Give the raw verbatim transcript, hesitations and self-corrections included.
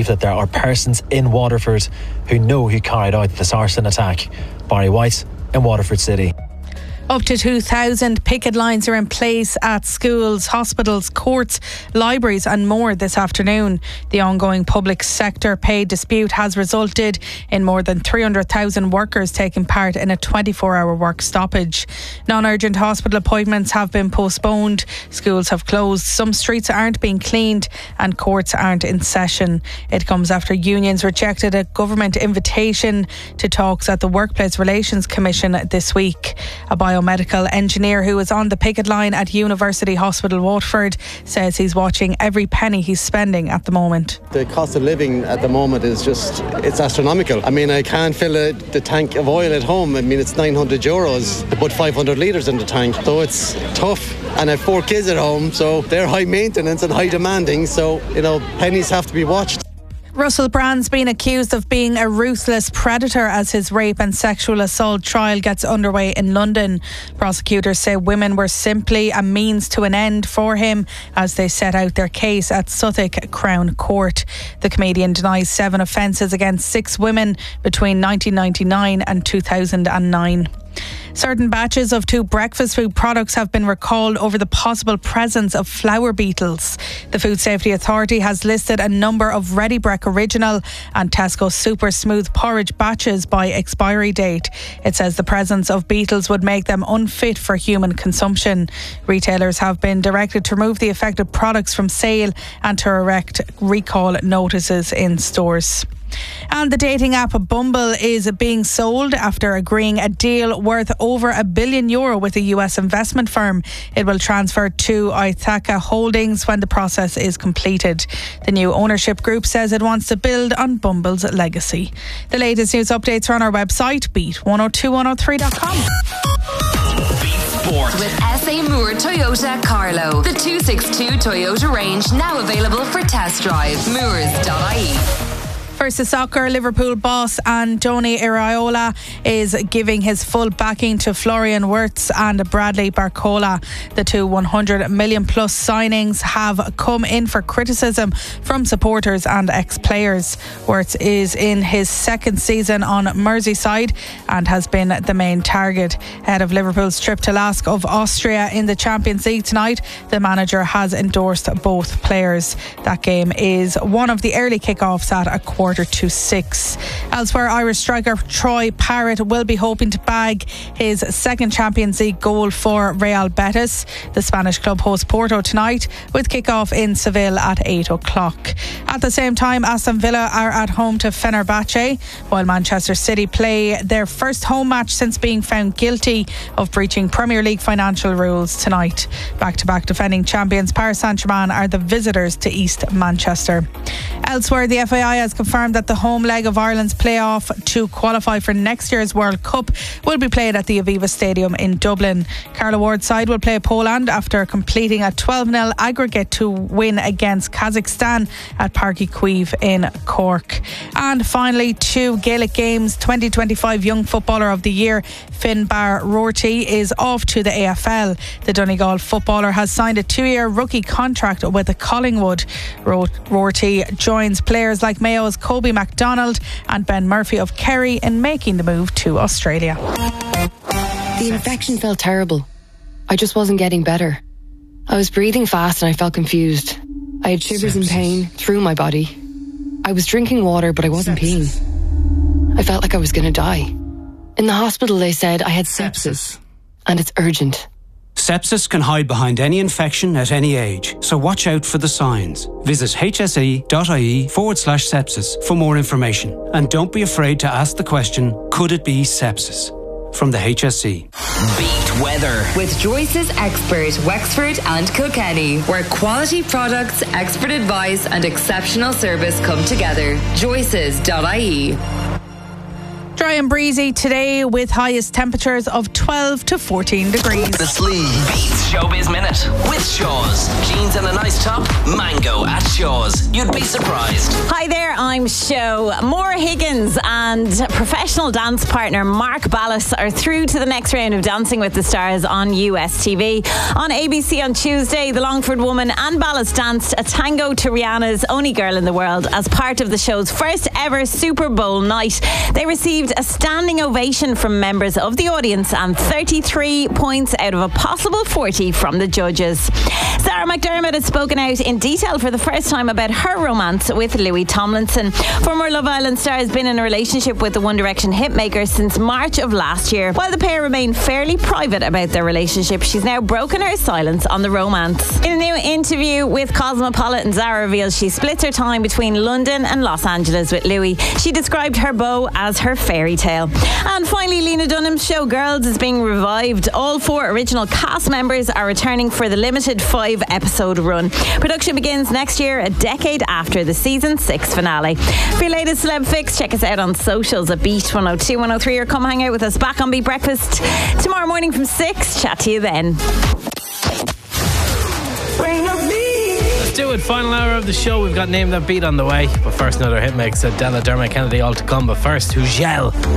believe that there are persons in Waterford who know who carried out this arson attack. Barry White in Waterford City. Up to two thousand picket lines are in place at schools, hospitals, courts, libraries and more this afternoon. The ongoing public sector pay dispute has resulted in more than three hundred thousand workers taking part in a twenty-four hour work stoppage. Non-urgent hospital appointments have been postponed, schools have closed, some streets aren't being cleaned and courts aren't in session. It comes after unions rejected a government invitation to talks at the Workplace Relations Commission this week. A biomedical engineer who is on the picket line at University Hospital Waterford says he's watching every penny he's spending at the moment. The cost of living at the moment is just, it's astronomical. I mean, I can't fill a, the tank of oil at home. I mean, it's nine hundred euros to put five hundred litres in the tank. So it's tough. And I have four kids at home, so they're high maintenance and high demanding. So, you know, pennies have to be watched. Russell Brand's been accused of being a ruthless predator as his rape and sexual assault trial gets underway in London. Prosecutors say women were simply a means to an end for him as they set out their case at Suffolk Crown Court. The comedian denies seven offences against six women between nineteen ninety-nine and two thousand nine. Certain batches of two breakfast food products have been recalled over the possible presence of flour beetles. The Food Safety Authority has listed a number of Ready Brek Original and Tesco Super Smooth porridge batches by expiry date. It says the presence of beetles would make them unfit for human consumption. Retailers have been directed to remove the affected products from sale and to erect recall notices in stores. And the dating app Bumble is being sold after agreeing a deal worth over a billion euro with a U S investment firm. It will transfer to Ithaca Holdings when the process is completed. The new ownership group says it wants to build on Bumble's legacy. The latest news updates are on our website, beat one oh two one oh three dot com. Sport. With S A Moore Toyota Carlow. The two sixty-two Toyota range now available for test drive. Moores dot I E. Versus soccer, Liverpool boss Andoni Iraola is giving his full backing to Florian Wirtz and Bradley Barcola. The two one hundred million plus signings have come in for criticism from supporters and ex-players. Wirtz is in his second season on Merseyside and has been the main target. Ahead of Liverpool's trip to Lask of Austria in the Champions League tonight, the manager has endorsed both players. That game is one of the early kickoffs at a quarter to six. Elsewhere, Irish striker Troy Parrott will be hoping to bag his second Champions League goal for Real Betis. The Spanish club hosts Porto tonight with kick-off in Seville at eight o'clock. At the same time, Aston Villa are at home to Fenerbahce, while Manchester City play their first home match since being found guilty of breaching Premier League financial rules tonight. Back-to-back defending champions Paris Saint-Germain are the visitors to East Manchester. Elsewhere, the F A I has confirmed that the home leg of Ireland's playoff to qualify for next year's World Cup will be played at the Aviva Stadium in Dublin. Carla Ward's side will play Poland after completing a twelve nil aggregate to win against Kazakhstan at Páirc Uí Chaoimh in Cork. And finally, two Gaelic Games twenty twenty-five Young Footballer of the Year Finbar Rorty is off to the A F L. The Donegal footballer has signed a two-year rookie contract with the Collingwood. Rorty joins players like Mayo's Kobe MacDonald and Ben Murphy of Kerry in making the move to Australia. The infection felt terrible. I just wasn't getting better. I was breathing fast and I felt confused. I had shivers and pain through my body. I was drinking water, but I wasn't peeing. I felt like I was going to die. In the hospital, they said I had sepsis, and it's urgent. Sepsis can hide behind any infection at any age, so watch out for the signs. Visit hse.ie forward slash sepsis for more information. And don't be afraid to ask the question, could it be sepsis? From the H S E. Beat weather with Joyce's Expert, Wexford and Kilkenny, where quality products, expert advice and exceptional service come together. Joyce's dot I E. Dry and breezy today with highest temperatures of twelve to fourteen degrees. The Sleeve Beats Showbiz Minute with Shaw's. Jeans and a nice top, mango at Shaw's. You'd be surprised. Hi there, I'm halftime show. Maura Higgins and professional dance partner Mark Ballas are through to the next round of Dancing with the Stars on U S T V. On A B C on Tuesday, the Longford woman and Ballas danced a tango to Rihanna's Only Girl in the World as part of the show's first ever Super Bowl night. They received a standing ovation from members of the audience and thirty-three points out of a possible forty from the judges. Sarah McDermott has spoken out in detail for the first time about her romance with Louis Tomlinson. Former Love Island star has been in a relationship with the One Direction hitmaker since March of last year. While the pair remain fairly private about their relationship, she's now broken her silence on the romance. In a new interview with Cosmopolitan, Zara reveals she splits her time between London and Los Angeles with Louis. She described her beau as her fairy tale. And finally, Lena Dunham's show Girls is being revived. All four original cast members are returning for the limited five episode run. Production begins next year, a decade after the season six finale. For your latest celeb fix, check us out on socials at Beat one oh two one oh three or come hang out with us back on Beat Breakfast tomorrow morning from six. Chat to you then. Let's do it. Final hour of the show. We've got Name That Beat on the way. But first, another hit mix. Adela, Dermot Kennedy, all to come. But first, Hugel.